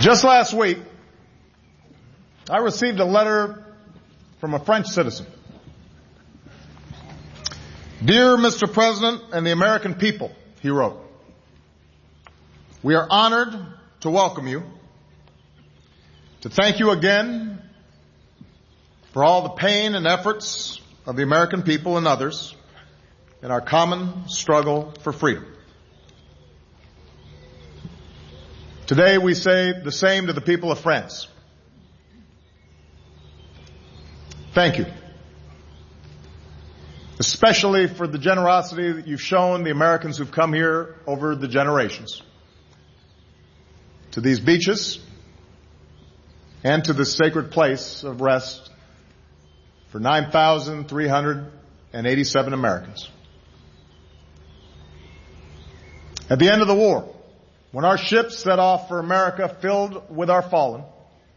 Just last week, I received a letter from a French citizen. Dear Mr. President and the American people, he wrote, we are honored to welcome you, to thank you again for all the pain and efforts of the American people and others in our common struggle for freedom. Today we say the same to the people of France. Thank you, especially for the generosity that you've shown the Americans who've come here over the generations, to these beaches and to this sacred place of rest for 9,387 Americans. At the end of the war, when our ships set off for America filled with our fallen,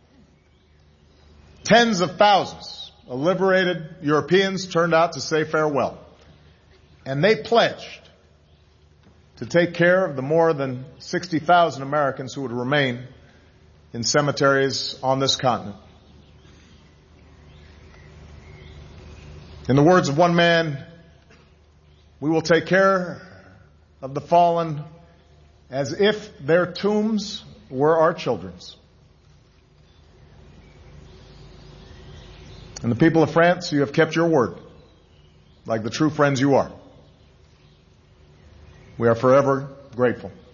tens of thousands of liberated Europeans turned out to say farewell. And they pledged to take care of the more than 60,000 Americans who would remain in cemeteries on this continent. In the words of one man, we will take care of the fallen as if their tombs were our children's. And the people of France, you have kept your word, like the true friends you are. We are forever grateful.